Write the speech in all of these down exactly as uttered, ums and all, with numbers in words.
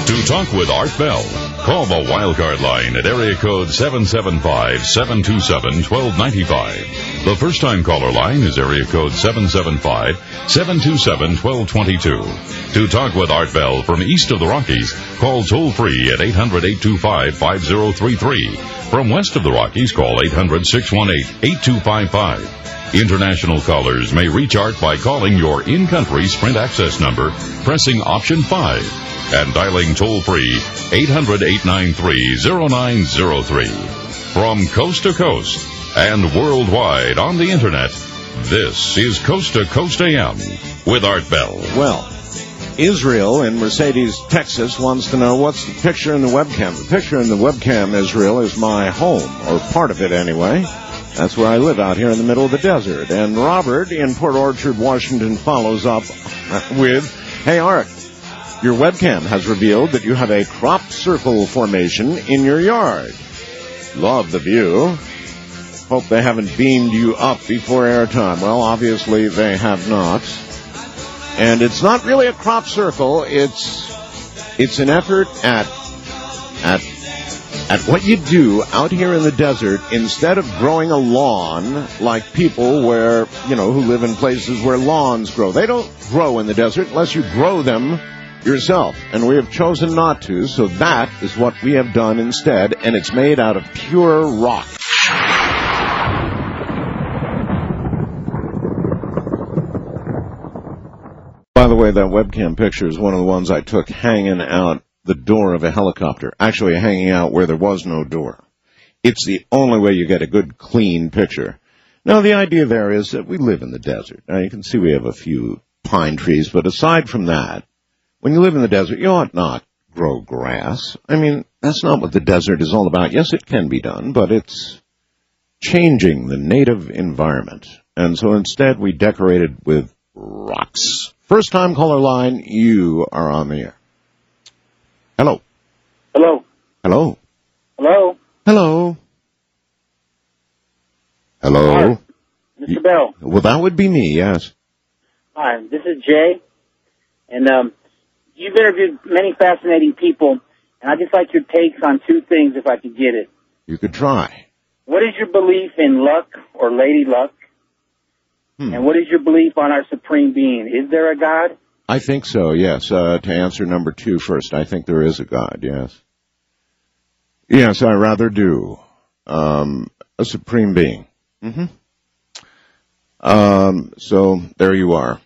To talk with Art Bell, call the Wildcard line at area code seven seven five, seven two seven, one two nine five. The first-time caller line is area code seven seven five, seven two seven, one two two two. To talk with Art Bell from east of the Rockies, call toll-free at eight hundred, eight two five, five zero three three. From west of the Rockies, call eight hundred, six one eight, eight two five five. International callers may reach Art by calling your in-country Sprint access number, pressing option five, and dialing toll-free eight hundred, eight nine three, zero nine zero three. From coast to coast and worldwide on the Internet, this is Coast to Coast A M with Art Bell. Well, Israel in Mercedes, Texas wants to know what's the picture in the webcam. The picture in the webcam, Israel, is my home, or part of it anyway. That's where I live out here in the middle of the desert. And Robert in Port Orchard, Washington, follows up with, hey, Art, your webcam has revealed that you have a crop circle formation in your yard. Love the view. Hope they haven't beamed you up before airtime. Well, obviously they have not. And it's not really a crop circle. It's it's an effort at at at what you do out here in the desert. Instead of growing a lawn like people where, you know, who live in places where lawns grow. They don't grow in the desert unless you grow them yourself. And we have chosen not to, so that is what we have done instead, and it's made out of pure rock. By the way, that webcam picture is one of the ones I took hanging out the door of a helicopter. Actually, hanging out where there was no door. It's the only way you get a good, clean picture. Now, the idea there is that we live in the desert. Now, you can see we have a few pine trees, but aside from that, when you live in the desert, you ought not grow grass. I mean, that's not what the desert is all about. Yes, it can be done, but it's changing the native environment. And so instead, we decorated with rocks. First time caller line, you are on the air. Hello. Hello. Hello. Hello. Hello. Hello. Hi, Mister You, Bell. well, that would be me, yes. Hi, this is Jay. And um, you've interviewed many fascinating people, and I'd just like your takes on two things if I could get it. You could try. What is your belief in luck or Lady Luck? Hmm. And what is your belief on our supreme being? Is there a God? I think so, yes. Uh, to answer number two first, I think there is a God, yes. Yes, I rather do. Um, a supreme being. Mm-hmm. Um, so there you are.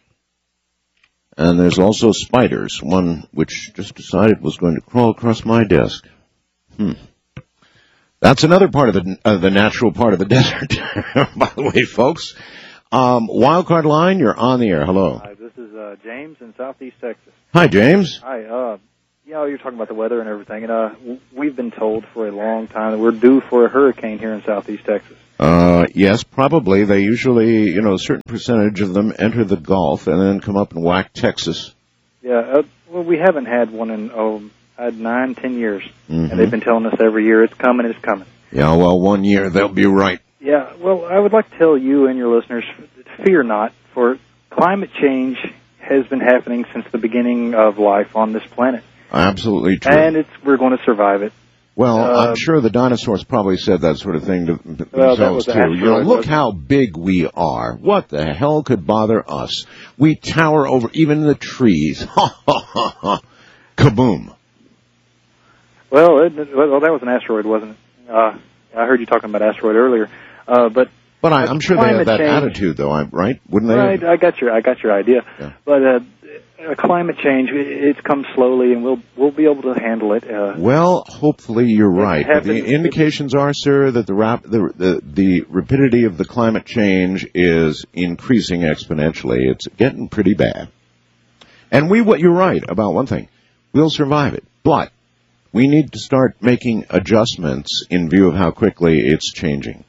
And there's also spiders, one which just decided was going to crawl across my desk. Hmm. That's another part of the, uh, the natural part of the desert, by the way, folks. Um, Wildcard line, you're on the air. Hello. Hi, this is uh, James in Southeast Texas. Hi, James. Hi. Uh, you know, you're talking about the weather and everything, and uh, we've been told for a long time that we're due for a hurricane here in Southeast Texas. Uh, yes, probably. They usually, you know, a certain percentage of them enter the Gulf and then come up and whack Texas. Yeah. Uh, well, we haven't had one in oh, had nine, ten years, mm-hmm. and they've been telling us every year it's coming, it's coming. Yeah. Well, one year they'll be right. Yeah, well, I would like to tell you and your listeners, fear not, for climate change has been happening since the beginning of life on this planet. Absolutely true. And it's we're going to survive it. Well, uh, I'm sure the dinosaurs probably said that sort of thing to themselves, well, that was too. asteroid, You know, look wasn't how big we are. What the hell could bother us? We tower over even the trees. Ha, ha, ha, ha. Kaboom. Well, it, well, that was an asteroid, wasn't it? Uh, I heard you talking about asteroid earlier. Uh, but but I, I'm sure they have that change, attitude, though, right? Wouldn't they? Right, I got your I got your idea. Yeah. But uh, uh, climate change, it's come slowly, and we'll we'll be able to handle it. Uh, well, hopefully you're right. But the indications are, sir, that the, rap, the the the rapidity of the climate change is increasing exponentially. It's getting pretty bad. And we, what you're right about one thing, we'll survive it, but we need to start making adjustments in view of how quickly it's changing.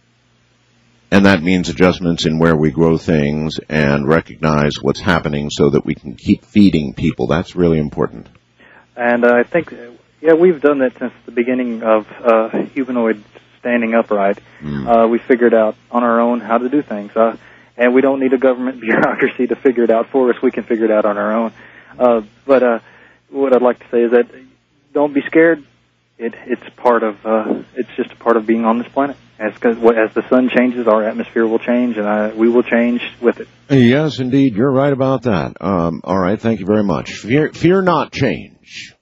And that means adjustments in where we grow things and recognize what's happening so that we can keep feeding people. That's really important. And uh, I think, yeah, we've done that since the beginning of uh, humanoid standing upright. Mm. Uh, we figured out on our own how to do things. Uh, and we don't need a government bureaucracy to figure it out for us. We can figure it out on our own. Uh, but uh, what I'd like to say is that don't be scared. It, it's part of, uh, it's just a part of being on this planet. As, as the sun changes, our atmosphere will change, and uh, we will change with it. Yes, indeed. You're right about that. Um, all right. Thank you very much. Fear, fear not change,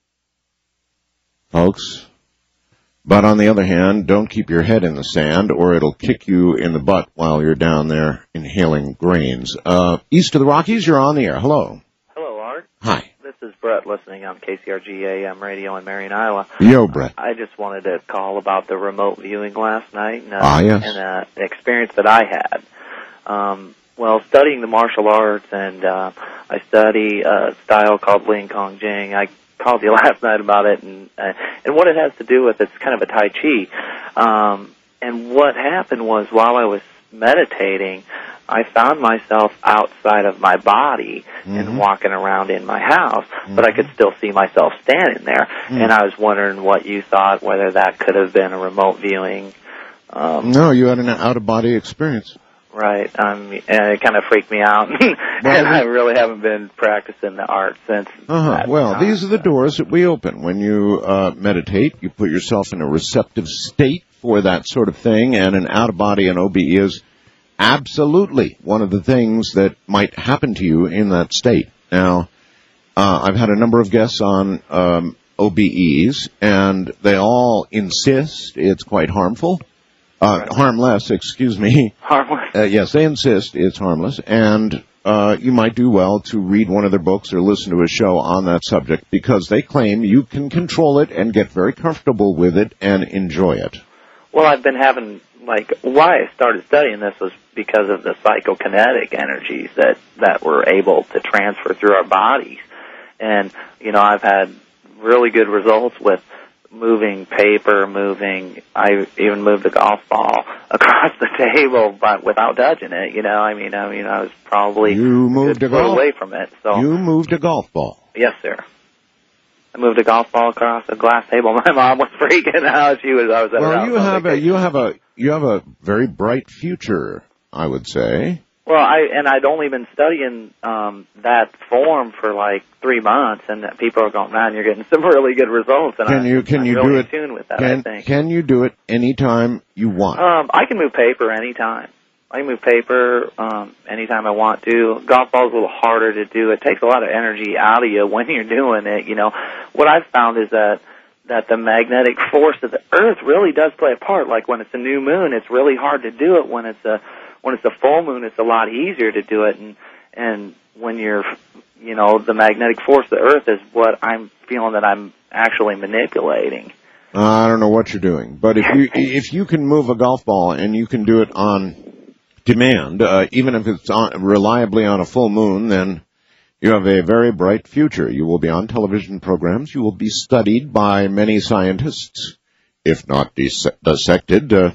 folks. But on the other hand, don't keep your head in the sand, or it'll kick you in the butt while you're down there inhaling grains. Uh, east of the Rockies, you're on the air. Hello. Hello, Art. Hi. This is Brett listening on K C R G A M radio in Marion, Iowa. Yo, Brett. I just wanted to call about the remote viewing last night and, uh, ah, yes. and uh, the experience that I had. Um, well, studying the martial arts, and uh, I study a style called Ling Kong Jing. I called you last night about it, and uh, and what it has to do with, it's kind of a Tai Chi. Um, and what happened was, while I was meditating, I found myself outside of my body mm-hmm. and walking around in my house, mm-hmm. but I could still see myself standing there. Mm-hmm. And I was wondering what you thought, whether that could have been a remote viewing. Um, no, you had an out-of-body experience. Right. Um, and it kind of freaked me out. and well, I really haven't been practicing the art since. Uh-huh. That well, time, these are the so. doors that we open. When you uh, meditate, you put yourself in a receptive state for that sort of thing, and an out-of-body and O B E is absolutely one of the things that might happen to you in that state. Now, uh, I've had a number of guests on um, O B Es, and they all insist it's quite harmful. Uh, right. Harmless, excuse me. Harmless. Uh, yes, they insist it's harmless, and uh, you might do well to read one of their books or listen to a show on that subject, because they claim you can control it and get very comfortable with it and enjoy it. Well, I've been having, like, why I started studying this was because of the psychokinetic energies that, that we're able to transfer through our bodies. And, you know, I've had really good results with moving paper, moving, I even moved a golf ball across the table, but without touching it, you know, I mean, I mean, I was probably you moved a good golf away from it, so. You moved a golf ball? Yes, sir. I moved a golf ball across a glass table. My mom was freaking out. She was, I was at well, her you have a, you have a, you have a very bright future, I would say. Well, I and I'd only been studying um, that form for like three months, and people are going, "Man, you're getting some really good results." And can I, you can I'm you really do in it? tune with that, can, I think. Can you do it anytime you want? Um, I can move paper anytime. I can move paper um, anytime I want to. Golf ball's a little harder to do. It takes a lot of energy out of you when you're doing it. You know, what I've found is that that the magnetic force of the Earth really does play a part. Like when it's a new moon, it's really hard to do it. When it's a When it's a full moon, it's a lot easier to do it, and and when you're, you know, the magnetic force of the Earth is what I'm feeling that I'm actually manipulating. Uh, I don't know what you're doing, but if you if you can move a golf ball and you can do it on demand, uh, even if it's on, reliably on a full moon, then you have a very bright future. You will be on television programs. You will be studied by many scientists, if not dis- dissected. Uh,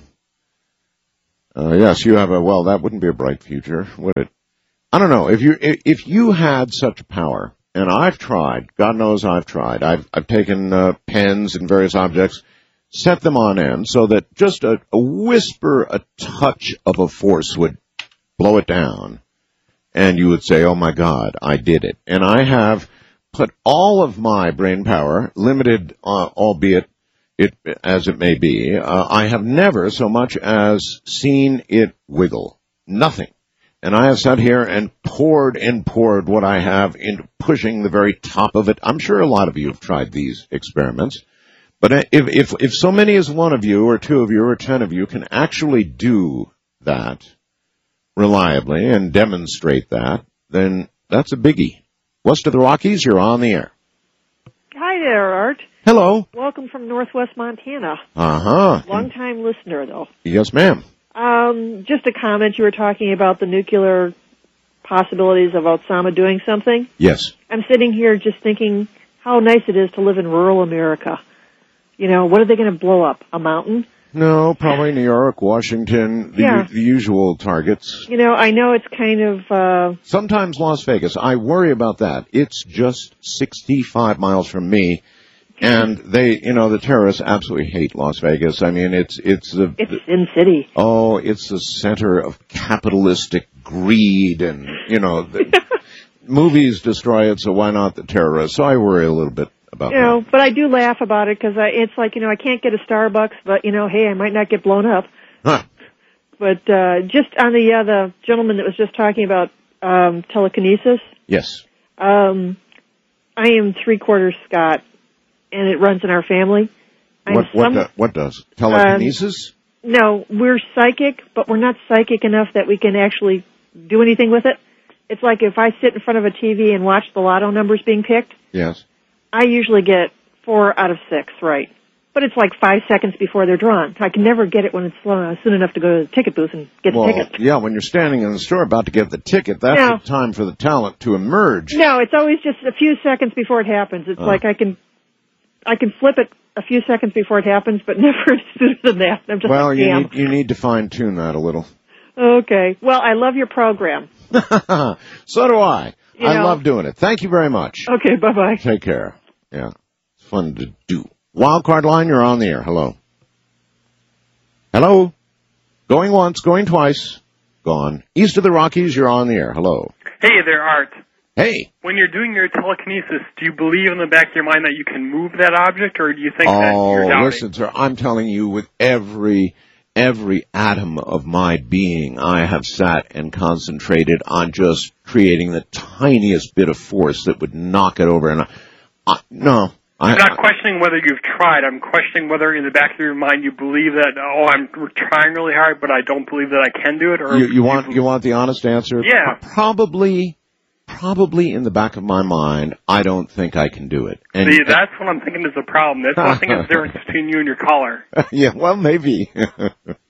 Uh, yes, you have a, well, that wouldn't be a bright future, would it? I don't know. If you, if you had such power, and I've tried, God knows I've tried, I've, I've taken, uh, pens and various objects, set them on end so that just a, a whisper, a touch of a force would blow it down. And you would say, oh my God, I did it. And I have put all of my brain power, limited, uh, albeit It, as it may be, uh, I have never so much as seen it wiggle. Nothing. And I have sat here and poured and poured what I have into pushing the very top of it. I'm sure a lot of you have tried these experiments. But if, if, if so many as one of you or two of you or ten of you can actually do that reliably and demonstrate that, then that's a biggie. West of the Rockies, you're on the air. Hi there, Art. Hello. Welcome from Northwest Montana. Uh-huh. Long-time listener, though. Yes, ma'am. Um, just a comment. You were talking about the nuclear possibilities of Osama doing something. Yes. I'm sitting here just thinking how nice it is to live in rural America. You know, what are they going to blow up? A mountain? No, probably New York, Washington, the, yeah. u- the usual targets. You know, I know it's kind of... Uh, Sometimes Las Vegas. I worry about that. It's just sixty-five miles from me. And they, you know, the terrorists absolutely hate Las Vegas. I mean, it's, it's the... It's Sin City. Oh, it's the center of capitalistic greed and, you know, the movies destroy it, so why not the terrorists? So I worry a little bit. about You know, that. but I do laugh about it because it's like, you know, I can't get a Starbucks, but, you know, hey, I might not get blown up. Huh. But uh, just on the uh, the gentleman that was just talking about um, telekinesis, Yes. um, I am three-quarters Scot, and it runs in our family. I'm What what, some- do, what does? Telekinesis? Um, no, we're psychic, but we're not psychic enough that we can actually do anything with it. It's like if I sit in front of a T V and watch the lotto numbers being picked, Yes. I usually get four out of six right. But it's like five seconds before they're drawn. I can never get it when it's uh, soon enough to go to the ticket booth and get Well, the ticket. yeah, when you're standing in the store about to get the ticket, that's No. the time for the talent to emerge. No, it's always just a few seconds before it happens. It's Oh. like I can, I can flip it a few seconds before it happens, but never sooner than that. I'm just Well, like, you damn. need, you need to fine-tune that a little. Okay. Well, I love your program. So do I. You I know. love doing it. Thank you very much. Okay, bye-bye. Take care. Yeah. It's fun to do. Wildcard line, you're on the air. Hello. Hello. Going once, going twice. Gone. East of the Rockies, you're on the air. Hello. Hey there, Art. Hey. When you're doing your telekinesis, do you believe in the back of your mind that you can move that object, or do you think that Oh, you're doubting? listen, sir, I'm telling you with every, every atom of my being, I have sat and concentrated on just creating the tiniest bit of force that would knock it over. And I, I, no. I, I'm not questioning whether you've tried. I'm questioning whether in the back of your mind you believe that, oh, I'm trying really hard, but I don't believe that I can do it. Or you, you want you want the honest answer? Yeah. Probably, probably in the back of my mind, I don't think I can do it. And, See, that's what I'm thinking is the problem. That's what I think is the difference between you and your caller. yeah, well, maybe. All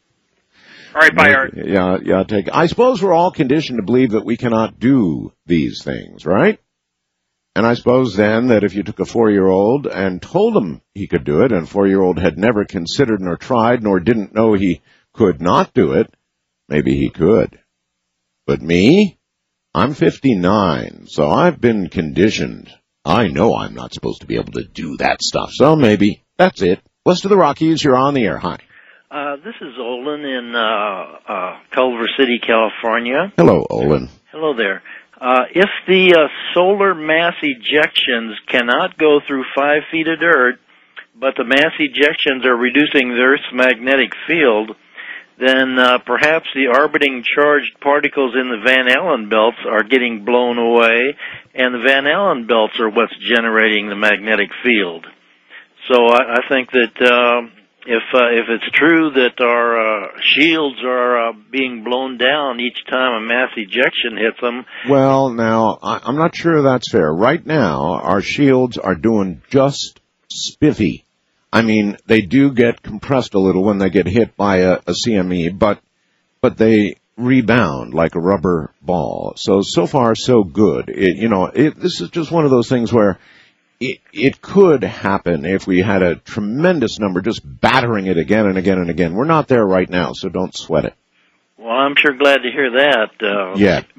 right, bye, Art. Yeah, yeah. Take. I suppose we're all conditioned to believe that we cannot do these things, right? And I suppose then that if you took a four-year-old and told him he could do it, and a four-year-old had never considered nor tried nor didn't know he could not do it, maybe he could. But me? I'm fifty-nine, so I've been conditioned. I know I'm not supposed to be able to do that stuff, so maybe that's it. West of the Rockies, you're on the air. Hi. Uh, this is Olin in uh, uh, Culver City, California. Hello, Olin. Hello there. Uh, if the uh, solar mass ejections cannot go through five feet of dirt, but the mass ejections are reducing the Earth's magnetic field, then uh, perhaps the orbiting charged particles in the Van Allen belts are getting blown away, and the Van Allen belts are what's generating the magnetic field. So I, I think that uh, if uh, if it's true that our uh, shields are uh, being blown down each time a mass ejection hits them, Well, now, I, I'm not sure that's fair. Right now, our shields are doing just spiffy. I mean, they do get compressed a little when they get hit by a, a C M E, but but they rebound like a rubber ball. So, so far, so good. It, you know, it, this is just one of those things where it, it could happen if we had a tremendous number just battering it again and again and again. We're not there right now, so don't sweat it. well, I'm sure glad to hear that. Uh, Yeah.